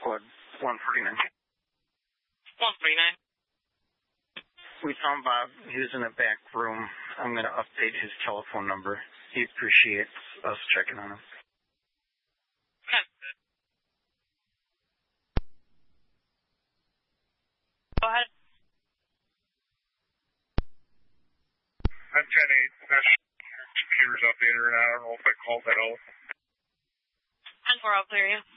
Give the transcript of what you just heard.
Squad 149. 149. We found Bob. He was in the back room. I'm going to update his telephone number. He appreciates us checking on him. Okay. Go ahead. I'm 10-8. That's your computer's updated, and I don't know if I called that out. 10-4, I'll clear you.